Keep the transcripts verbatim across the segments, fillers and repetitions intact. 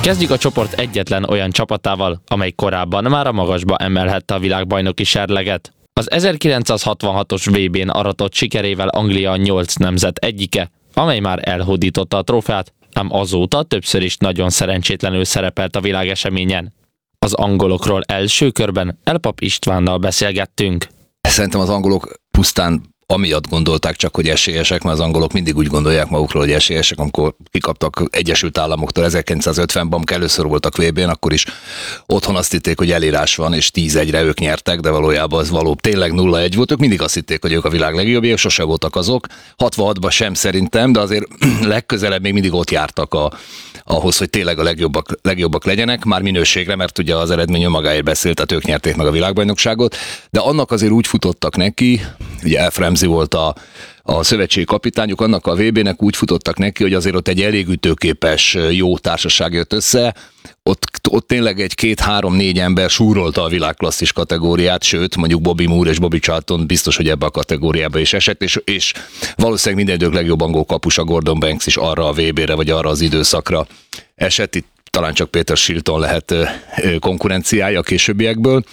Kezdjük a csoport egyetlen olyan csapatával, amely korábban már a magasba emelhette a világbajnoki serleget. Az ezerkilencszázhatvanhatos vé bén aratott sikerével Anglia a nyolc nemzet egyike, amely már elhódította a trófeát, ám azóta többször is nagyon szerencsétlenül szerepelt a világeseményen. Az angolokról első körben Elpap Istvánnal beszélgettünk. Szerintem az angolok pusztán amiatt gondolták csak, hogy esélyesek, mert az angolok mindig úgy gondolják magukról, hogy esélyesek, amikor kikaptak Egyesült Államoktól ezerkilencszázötvenben, amikor először voltak vé bén, akkor is otthon azt hitték, hogy elírás van, és tíz egyre ők nyertek, de valójában az való tényleg nulla egy volt, ők mindig azt hitték, hogy ők a világ legjobbjai, sose voltak azok. hatvanhatban sem szerintem, de azért legközelebb még mindig ott jártak a, ahhoz, hogy tényleg a legjobbak, legjobbak legyenek, már minőségre, mert ugye az eredmény önmagáért beszélt, tehát ők nyerték meg a világbajnokságot, de annak azért úgy futottak neki, ugye Alf Ramsey volt a, a szövetségi kapitányuk, annak a vé bének úgy futottak neki, hogy azért ott egy elég ütőképes jó társaság jött össze, ott, ott tényleg egy két-három-négy ember súrolta a világklasszis kategóriát, sőt, mondjuk Bobby Moore és Bobby Charlton biztos, hogy ebbe a kategóriába is esett, és, és valószínűleg minden idők legjobb angol kapusa Gordon Banks is arra a vé bére, vagy arra az időszakra esett, itt talán csak Peter Shilton lehet konkurenciája a későbbiekből,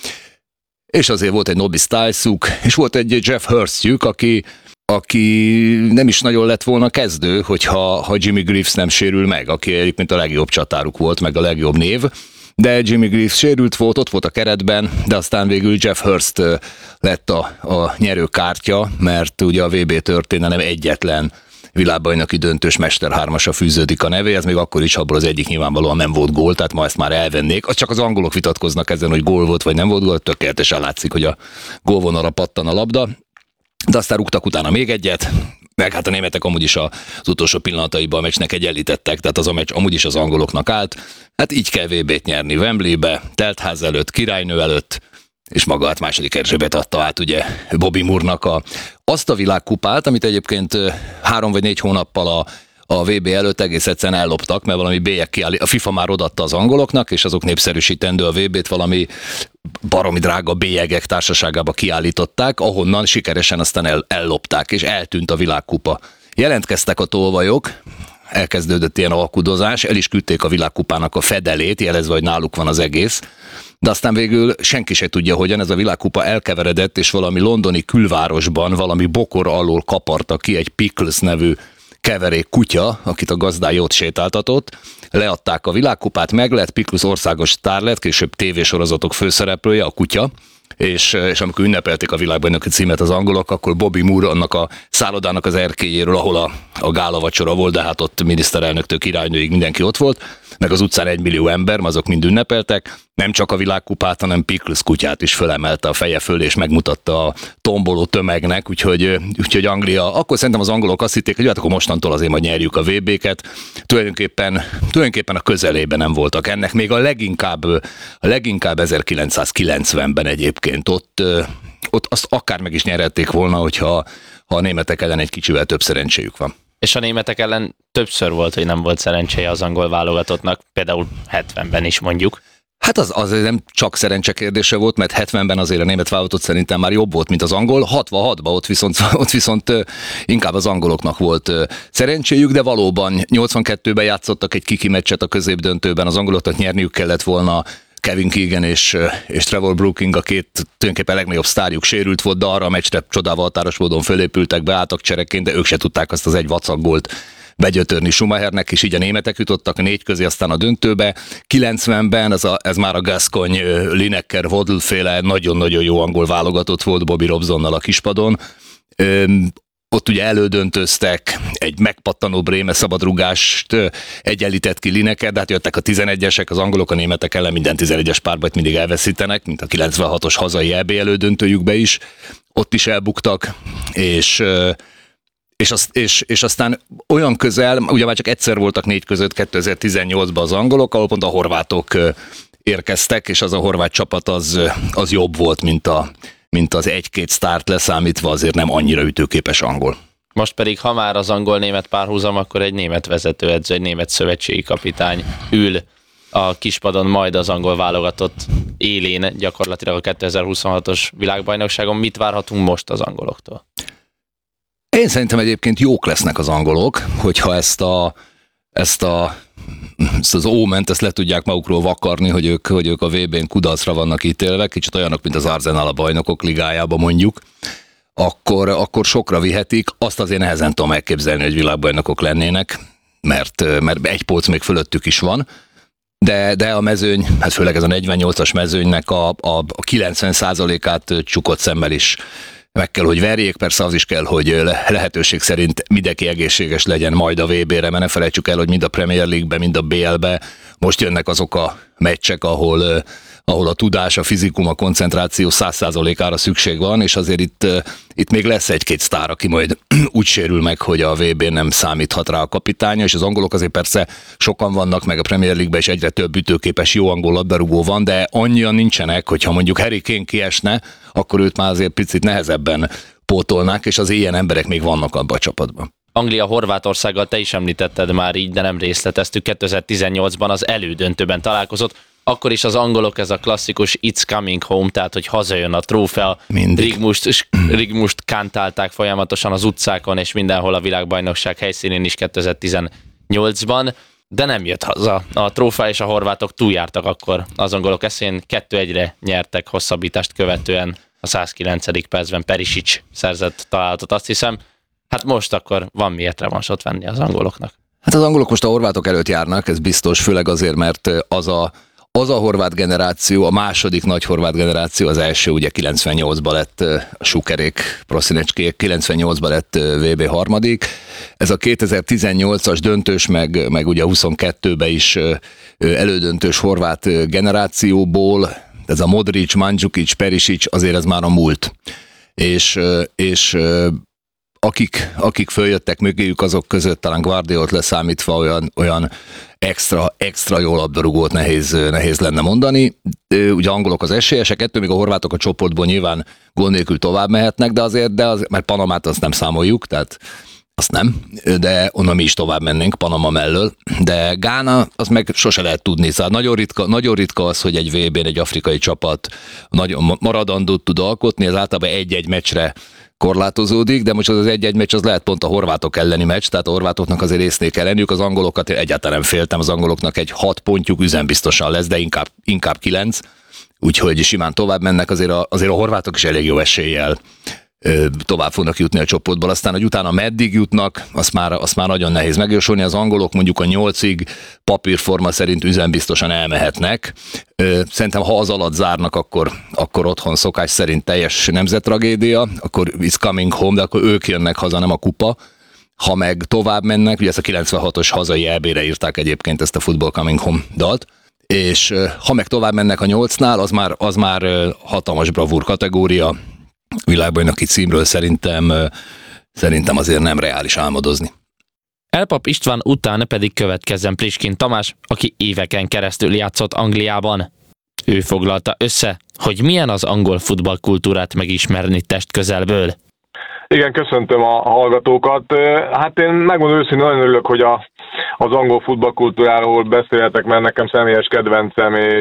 és azért volt egy Nobby Stylesuk, és volt egy Jeff Hurstjük, aki, aki nem is nagyon lett volna kezdő, hogyha ha Jimmy Greaves nem sérül meg, aki egyébként a legjobb csatáruk volt, meg a legjobb név, de Jimmy Greaves sérült volt, ott volt a keretben, de aztán végül Jeff Hurst lett a, a nyerőkártya, mert ugye a vé bé történelem egyetlen világbajnoki döntős mesterhármasa fűződik a nevéhez, még akkor is, abból az egyik nyilvánvalóan nem volt gól, tehát ma ezt már elvennék. Az csak az angolok vitatkoznak ezen, hogy gól volt vagy nem volt gól, tökéletesen látszik, hogy a gólvonalra pattan a labda, de aztán rúgtak utána még egyet, meg hát a németek amúgy is az utolsó pillanataiban a meccsnek egyenlítettek, tehát az a meccs amúgy is az angoloknak állt. Hát így kell vé bét nyerni Wembleybe, teltház előtt, királynő előtt, és maga hát második Erzsébet adta át ugye Bobby Moore-nak a, azt a világkupát, amit egyébként három vagy négy hónappal a, a vé bé előtt egész egyszerűen elloptak, mert valami bélyek kiállít, a FIFA már odaadta az angoloknak, és azok népszerűsítendő a vé bét valami baromi drága bélyegek társaságába kiállították, ahonnan sikeresen aztán el, ellopták, és eltűnt a világkupa. Jelentkeztek a tolvajok, elkezdődött ilyen alkudozás, el is küldték a világkupának a fedelét, jelezve, hogy náluk van az egész, de aztán végül senki se tudja, hogyan ez a világkupa elkeveredett, és valami londoni külvárosban valami bokor alól kaparta ki egy Pickles nevű keverék kutya, akit a gazdája ott sétáltatott, leadták a világkupát, meg lett, Pickles országos sztár lett, később tévésorozatok főszereplője, a kutya, és, és amikor ünnepelték a világbajnoki címet az angolok, akkor Bobby Moore annak a szállodának az erkélyéről, ahol a, a gála vacsora volt, de hát ott miniszterelnöktől királynőig mindenki ott volt, meg az utcán egy millió ember, azok mind ünnepeltek, nem csak a világkupát, hanem Pickles kutyát is fölemelte a feje föl, és megmutatta a tomboló tömegnek, úgyhogy, úgyhogy Anglia, akkor szerintem az angolok azt hitték, hogy hát akkor mostantól azért majd nyerjük a vé béket, tulajdonképpen, tulajdonképpen a közelében nem voltak ennek, még a leginkább, a leginkább ezerkilencszázkilencvenben egyébként, ott, ott azt akár meg is nyerhették volna, hogyha ha a németek ellen egy kicsivel több szerencséjük van. És a németek ellen többször volt, hogy nem volt szerencséje az angol válogatottnak, például hetvenben is mondjuk. Hát az azért nem csak szerencse kérdése volt, mert hetvenben azért a német válogatott szerintem már jobb volt, mint az angol, hatvanhatban ott viszont, ott viszont inkább az angoloknak volt szerencséjük, de valóban nyolcvankettőben játszottak egy kiki meccset a középdöntőben, az angoloknak nyerniük kellett volna, Kevin Keegan és, és Trevor Brooking, a két tulajdonképpen legnagyobb sztárjuk sérült volt, de arra a meccsre csodával határos módon fölépültek, beálltak csereként, de ők se tudták azt az egy vacak gólt begyötörni Schumachernek, és így a németek jutottak a négy közé aztán a döntőbe. kilencvenben ez, a, ez már a Gascogne, Lineker, Waddle féle nagyon-nagyon jó angol válogatott volt Bobby Robsonnal a kispadon. Öm, Ott ugye elődöntöztek, egy megpattanó Bréme szabadrugást egyenlített ki Lineker, de hát jöttek a tizenegyesek, az angolok a németek ellen minden tizenegyes párbajt mindig elveszítenek, mint a kilencvenhatos hazai é bé elődöntőjükbe is. Ott is elbuktak, és, és, az, és, és aztán olyan közel, ugye már csak egyszer voltak négy között kétezer-tizennyolcban az angolok, ahol pont a horvátok érkeztek, és az a horvát csapat az, az jobb volt, mint a mint az egy-két sztárt leszámítva, azért nem annyira ütőképes angol. Most pedig, ha már az angol-német párhuzam, akkor egy német vezetőedző, egy német szövetségi kapitány ül a kispadon, majd az angol válogatott élén gyakorlatilag a kétezer-huszonhatos világbajnokságon. Mit várhatunk most az angoloktól? Én szerintem egyébként jók lesznek az angolok, hogyha ezt a, ezt a ezt az óment, ezt le tudják magukról vakarni, hogy ők, hogy ők a vé bén kudarcra vannak ítélve, kicsit olyanok, mint az Arsenal a bajnokok ligájában mondjuk, akkor, akkor sokra vihetik. Azt azért nehezen tudom elképzelni, hogy világbajnokok lennének, mert, mert egy polc még fölöttük is van, de, de a mezőny, hát főleg ez a negyvennyolcas mezőnynek a, a, a kilencven százalékát csukott szemmel is meg kell, hogy verjék, persze az is kell, hogy lehetőség szerint mindenki egészséges legyen majd a vé bére, mert ne felejtsük el, hogy mind a Premier League-be, mind a bé el-be most jönnek azok a meccsek, ahol, ahol a tudás, a fizikum, a koncentráció száz százalékára szükség van, és azért itt, itt még lesz egy-két sztár, aki majd úgy sérül meg, hogy a vé bén nem számíthat rá a kapitánya, és az angolok azért persze sokan vannak, meg a Premier League-ben is egyre több ütőképes jó angol labdarúgó van, de annyian nincsenek, hogyha mondjuk Harry Kane kiesne, akkor őt már azért picit nehezebben pótolnák, és az ilyen emberek még vannak abban a csapatban. Anglia Horvátországgal te is említetted már így, de nem részleteztük. kétezer-tizennyolcban az elődöntőben találkozott. Akkor is az angolok, ez a klasszikus It's Coming Home, tehát hogy hazajön a trófea. Rigmust, Rigmust kántálták folyamatosan az utcákon, és mindenhol a világbajnokság helyszínén is kétezer-tizennyolcban, de nem jött haza a trófea, és a horvátok túljártak akkor az angolok eszén. kettő egyre nyertek hosszabbítást követően, a százkilencedik percben Perisic szerzett találatot, azt hiszem. Hát most akkor van miért revansot venni az angoloknak. Hát az angolok most a horvátok előtt járnak, ez biztos, főleg azért, mert az a, az a horvát generáció, a második nagy horvát generáció, az első ugye kilencvennyolcban lett a Sukerék, Proszinecskék, kilencvennyolcban lett vé bé harmadik. Ez a kétezer-tizennyolcas döntős, meg, meg ugye huszonkettőben is elődöntős horvát generációból, ez a Modric, Mandzukic, Perisic, azért ez már a múlt. És, és akik, akik följöttek mögéjük, azok között talán Guardiolt leszámítva olyan, olyan extra, extra jó labdarúgót nehéz, nehéz lenne mondani. Ugye angolok az esélyesek, ettől még a horvátok a csoportból nyilván gól nélkül tovább mehetnek, de azért, de az, mert Panamát azt nem számoljuk, tehát azt nem, de onnan mi is tovább mennénk Panama mellől, de Gána, az meg sose lehet tudni, szóval nagyon ritka, nagyon ritka az, hogy egy vé bén egy afrikai csapat nagyon maradandót tud alkotni, ez általában egy-egy meccsre korlátozódik, de most az az egy-egy meccs az lehet pont a horvátok elleni meccs, tehát a horvátoknak azért észnél kell lenniük, az angolokat egyáltalán nem féltem, az angoloknak egy hat pontjuk üzembiztosan lesz, de inkább, inkább kilenc, úgyhogy simán tovább mennek, azért a, azért a horvátok is elég jó eséllyel tovább fognak jutni a csoportból, aztán, hogy utána meddig jutnak, azt már, azt már nagyon nehéz megjósolni. Az angolok mondjuk a nyolcig papírforma szerint üzembiztosan elmehetnek. Szerintem, ha az alatt zárnak, akkor, akkor otthon szokás szerint teljes nemzettragédia, akkor it's coming home, de akkor ők jönnek haza, nem a kupa. Ha meg tovább mennek, ugye ezt a kilencvenhatos hazai é bé-re írták egyébként ezt a Football Coming Home dalt, és ha meg tovább mennek a nyolcnál, az már, az már hatalmas bravúr kategória. Világbajnoki címről szerintem, szerintem azért nem reális álmodozni. Elpap István után pedig következzen Priskin Tamás, aki éveken keresztül játszott Angliában. Ő foglalta össze, hogy milyen az angol futballkultúrát megismerni testközelből. Igen, köszöntöm a hallgatókat. Hát én megmondom őszintén, nagyon örülök, hogy a, az angol futballkultúráról beszélhetek, mert nekem személyes kedvencem, és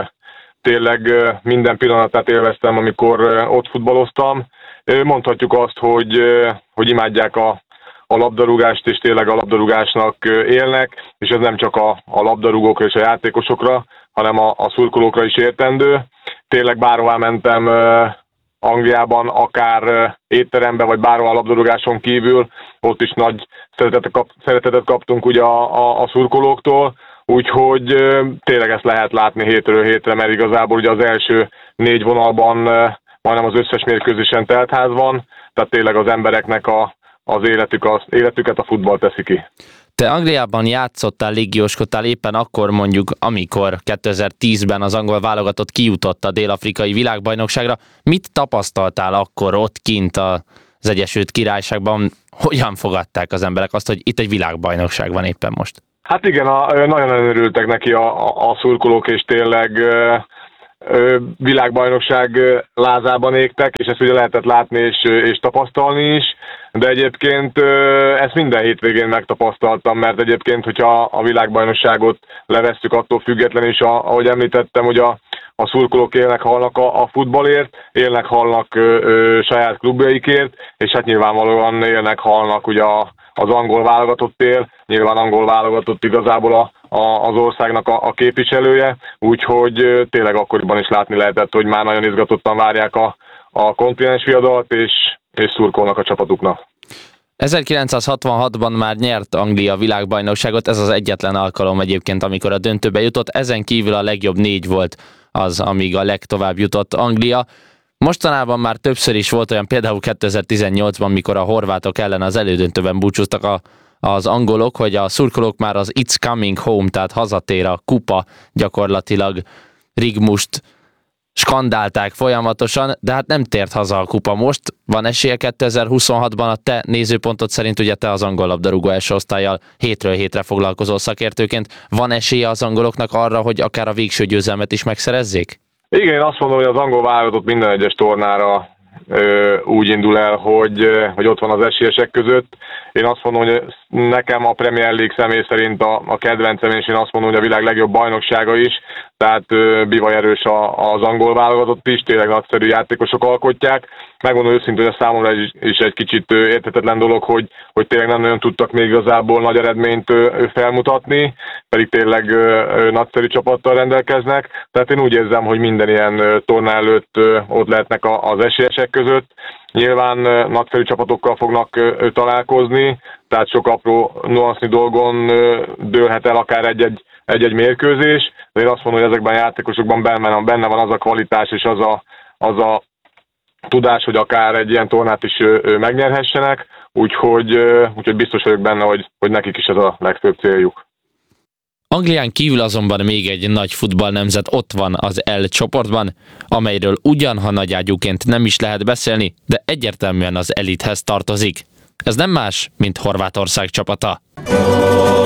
tényleg minden pillanatát élveztem, amikor ott futballoztam. Mondhatjuk azt, hogy, hogy imádják a, a labdarúgást, és tényleg a labdarúgásnak élnek, és ez nem csak a, a labdarúgókra és a játékosokra, hanem a, a szurkolókra is értendő. Tényleg bárhová mentem Angliában, akár étterembe, vagy bárhol a labdarúgáson kívül, ott is nagy szeretetet, kap, szeretetet kaptunk ugye a, a, a szurkolóktól. Úgyhogy tényleg ezt lehet látni hétről hétre, mert igazából ugye az első négy vonalban majdnem az összes mérkőzésen teltház van, tehát tényleg az embereknek a, az, életük, az életüket a futball teszi ki. Te Angliában játszottál, légióskodtál éppen akkor mondjuk, amikor kétezer-tízben az angol válogatott kijutott a dél-afrikai világbajnokságra. Mit tapasztaltál akkor ott kint az Egyesült Királyságban? Hogyan fogadták az emberek azt, hogy itt egy világbajnokság van éppen most? Hát igen, a, nagyon örültek neki a, a, a szurkolók, és tényleg ö, ö, világbajnokság lázában égtek, és ezt ugye lehetett látni és, és tapasztalni is, de egyébként ö, ezt minden hétvégén megtapasztaltam, mert egyébként, hogyha a világbajnokságot levesszük attól függetlenül is, a, ahogy említettem, hogy a, a szurkolók élnek, halnak a, a futballért, élnek, halnak ö, ö, saját klubjaikért, és hát nyilvánvalóan élnek, halnak ugye a az angol válogatott él, nyilván angol válogatott igazából a, az országnak a, a képviselője, úgyhogy tényleg akkoriban is látni lehetett, hogy már nagyon izgatottan várják a, a kontinens viadalt, és, és szurkolnak a csapatuknak. ezerkilencszázhatvanhatban már nyert Anglia világbajnokságot, ez az egyetlen alkalom egyébként, amikor a döntőbe jutott, ezen kívül a legjobb négy volt az, amíg a legtovább jutott Anglia. Mostanában már többször is volt olyan, például kétezer-tizennyolcban, mikor a horvátok ellen az elődöntőben búcsúztak a, az angolok, hogy a szurkolók már az It's Coming Home, tehát hazatér a kupa gyakorlatilag rigmust skandálták folyamatosan, de hát nem tért haza a kupa most. Van esélye kétezer-huszonhatban a te nézőpontod szerint, ugye te az angol labdarúgó első osztállyal hétről hétre foglalkozó szakértőként, van esélye az angoloknak arra, hogy akár a végső győzelmet is megszerezzék? Igen, én azt mondom, hogy az angol válogatott minden egyes tornára ö, úgy indul el, hogy, hogy ott van az esélyesek között. Én azt mondom, hogy nekem a Premier League személy szerint a, a kedvencem, és én azt mondom, hogy a világ legjobb bajnoksága is, tehát ö, bivaj erős a, az angol válogatott is, tényleg nagyszerű játékosok alkotják. Megmondom őszintén, hogy a számomra is, is egy kicsit érthetetlen dolog, hogy, hogy tényleg nem nagyon tudtak még igazából nagy eredményt felmutatni, pedig tényleg nagyszerű csapattal rendelkeznek. Tehát én úgy érzem, hogy minden ilyen torna előtt ott lehetnek az esélyesek között. Nyilván nagyszerű csapatokkal fognak találkozni, tehát sok apró nuansznyi dolgon dőlhet el akár egy-egy, egy-egy mérkőzés, de én azt mondom, hogy ezekben a játékosokban benne, benne van az a kvalitás és az a, az a tudás, hogy akár egy ilyen tornát is megnyerhessenek, úgyhogy, úgyhogy biztos vagyok benne, hogy, hogy nekik is ez a legfőbb céljuk. Anglián kívül azonban még egy nagy futballnemzet ott van az L csoportban, amelyről ugyan, ha nagyágyúként nem is lehet beszélni, de egyértelműen az elithez tartozik. Ez nem más, mint Horvátország csapata.